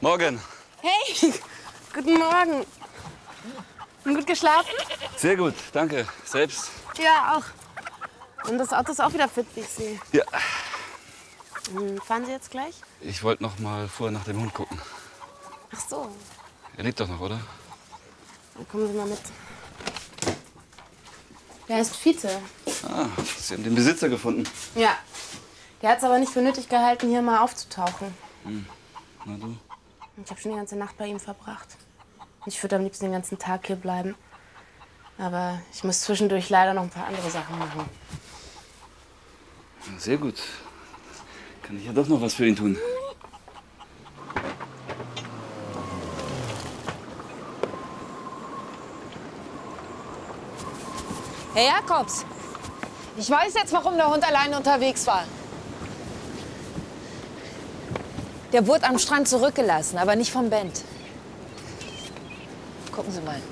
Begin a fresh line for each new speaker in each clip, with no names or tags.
Morgen.
Hey, guten Morgen. Gut geschlafen?
Sehr gut, danke. Selbst?
Ja, auch. Und das Auto ist auch wieder fit, wie ich sehe.
Ja.
Fahren Sie jetzt gleich?
Ich wollte noch mal vorher nach dem Hund gucken.
Ach so.
Er lebt doch noch, oder?
Dann kommen Sie mal mit. Der heißt Fiete.
Ah, Sie haben den Besitzer gefunden.
Ja. Der hat es aber nicht für nötig gehalten, hier mal aufzutauchen.
Na du?
Ich habe schon die ganze Nacht bei ihm verbracht. Ich würde am liebsten den ganzen Tag hier bleiben. Aber ich muss zwischendurch leider noch ein paar andere Sachen machen.
Ja, sehr gut. Kann ich ja doch noch was für ihn tun.
Herr Jakobs, ich weiß jetzt, warum der Hund alleine unterwegs war. Der wurde am Strand zurückgelassen, aber nicht vom Bent. Gucken Sie mal.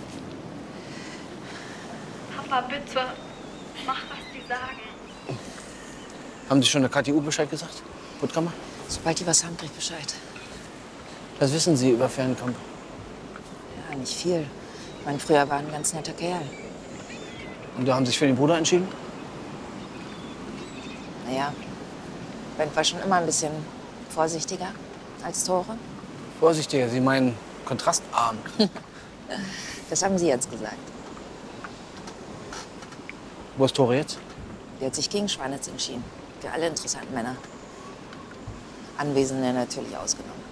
Papa, bitte, mach, was die sagen.
Haben Sie schon der KTU Bescheid gesagt? Puttkammer?
Sobald die was haben, krieg ich Bescheid.
Was wissen Sie über Fernkamp?
Ja, nicht viel. Ich meine, früher war ein ganz netter Kerl.
Und da haben Sie sich für den Bruder entschieden?
Naja, Bent war schon immer ein bisschen vorsichtiger als Tore.
Vorsichtiger, Sie meinen kontrastarm.
Das haben Sie jetzt gesagt.
Wo ist Tore jetzt?
Der hat sich gegen Schwanitz entschieden. Für alle interessanten Männer. Anwesende natürlich ausgenommen.